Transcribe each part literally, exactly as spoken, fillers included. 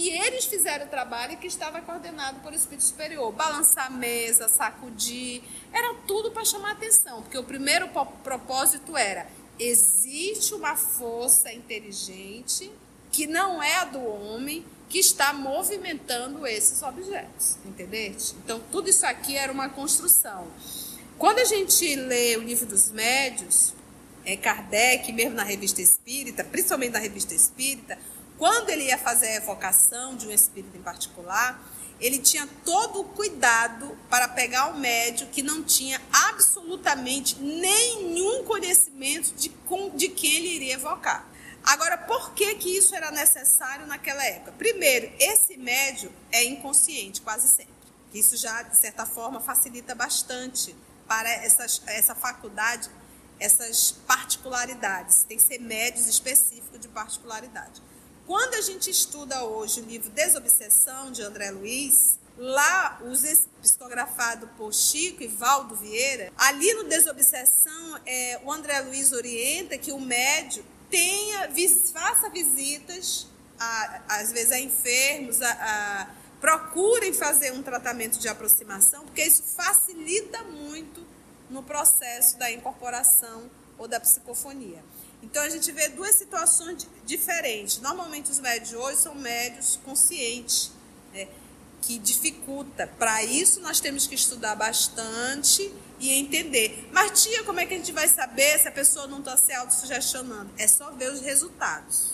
que eles fizeram o trabalho e que estava coordenado por espírito superior. Balançar a mesa, sacudir, era tudo para chamar atenção, porque o primeiro propósito era: existe uma força inteligente que não é a do homem, que está movimentando esses objetos, entendeste? Então, tudo isso aqui era uma construção. Quando a gente lê o Livro dos Médiuns, é, Kardec, mesmo na Revista Espírita, principalmente na Revista Espírita, quando ele ia fazer a evocação de um espírito em particular, ele tinha todo o cuidado para pegar um médium que não tinha absolutamente nenhum conhecimento de, com, de quem ele iria evocar. Agora, por que que isso era necessário naquela época? Primeiro, esse médium é inconsciente, quase sempre. Isso já, de certa forma, facilita bastante para essas, essa faculdade, essas particularidades. Tem que ser médios específicos de particularidade. Quando a gente estuda hoje o livro Desobsessão, de André Luiz, lá, os psicografado por Chico e Valdo Vieira, ali no Desobsessão, é, o André Luiz orienta que o médium tenha, faça visitas, a, às vezes a enfermos, a, a, procurem fazer um tratamento de aproximação, porque isso facilita muito no processo da incorporação ou da psicofonia. Então, a gente vê duas situações diferentes. Normalmente, os médios hoje são médios conscientes, né, que dificulta. Para isso, nós temos que estudar bastante e entender. Mas, tia, como é que a gente vai saber se a pessoa não está se autossugestionando? É só ver os resultados.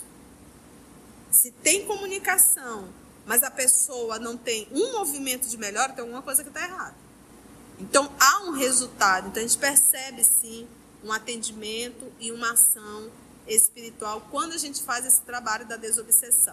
Se tem comunicação, mas a pessoa não tem um movimento de melhora, tem alguma coisa que está errada. Então, há um resultado. Então, a gente percebe, sim, um atendimento e uma ação espiritual quando a gente faz esse trabalho da desobsessão.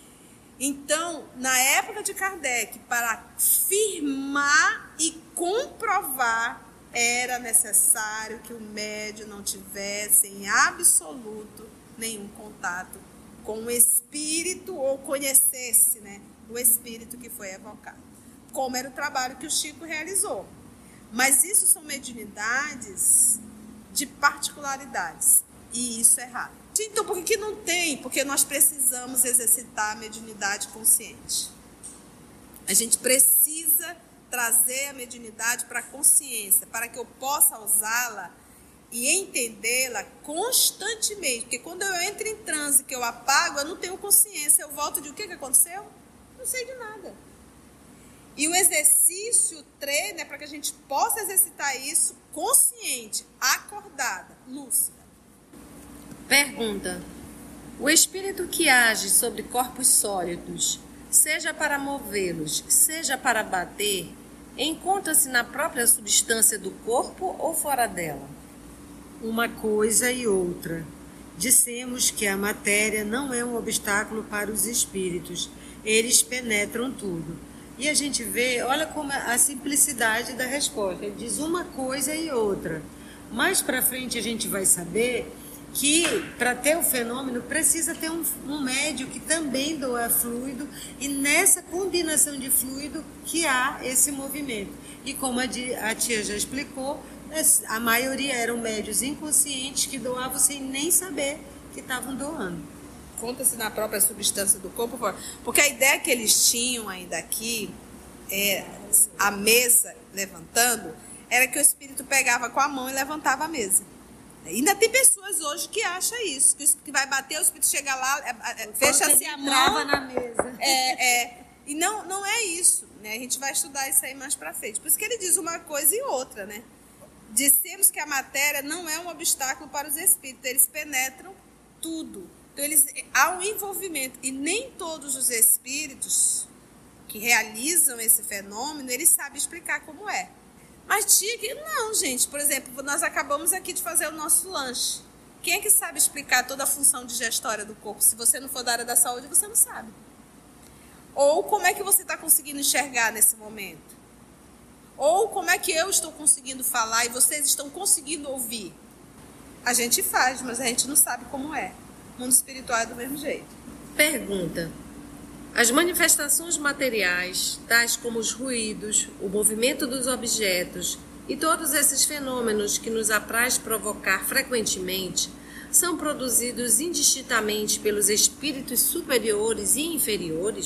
Então, na época de Kardec, para firmar e comprovar, era necessário que o médium não tivesse em absoluto nenhum contato com o espírito ou conhecesse, né, o espírito que foi evocado, como era o trabalho que o Chico realizou. Mas isso são mediunidades de particularidades, e isso é raro. Então, por que não tem? Porque nós precisamos exercitar a mediunidade consciente. A gente precisa trazer a mediunidade para a consciência, para que eu possa usá-la e entendê-la constantemente. Porque quando eu entro em transe, que eu apago, eu não tenho consciência. Eu volto de o que, que aconteceu? Não sei de nada. E o exercício, o treino, é para que a gente possa exercitar isso consciente, acordada, lúcida. Pergunta: o espírito que age sobre corpos sólidos, seja para movê-los, seja para bater, encontra-se na própria substância do corpo ou fora dela? Uma coisa e outra. Dissemos que a matéria não é um obstáculo para os espíritos. Eles penetram tudo. E a gente vê, olha como a simplicidade da resposta. Ele diz uma coisa e outra. Mais para frente a gente vai saber que para ter o fenômeno precisa ter um, um médio que também doa fluido, e nessa combinação de fluido que há esse movimento. E como a, a tia já explicou, a maioria eram médios inconscientes que doavam sem nem saber que estavam doando. Conta-se na própria substância do corpo, porque a ideia que eles tinham ainda aqui, é, a mesa levantando, era que o espírito pegava com a mão e levantava a mesa. Ainda tem pessoas hoje que acham isso, que o espírito vai bater, o espírito chega lá, fecha-se a mão na mesa. É, é, e não, não é isso, né? A gente vai estudar isso aí mais para frente. Por isso que ele diz uma coisa e outra, né? Dissemos que a matéria não é um obstáculo para os espíritos, eles penetram tudo. Então, eles, há um envolvimento, e nem todos os espíritos que realizam esse fenômeno, eles sabem explicar como é. Mas tia, não, gente. Por exemplo, nós acabamos aqui de fazer o nosso lanche. Quem é que sabe explicar toda a função digestória do corpo? Se você não for da área da saúde, você não sabe. Ou como é que você está conseguindo enxergar nesse momento? Ou como é que eu estou conseguindo falar e vocês estão conseguindo ouvir? A gente faz, mas a gente não sabe como é. O mundo espiritual é do mesmo jeito. Pergunta: as manifestações materiais, tais como os ruídos, o movimento dos objetos e todos esses fenômenos que nos apraz provocar frequentemente, são produzidos indistintamente pelos espíritos superiores e inferiores?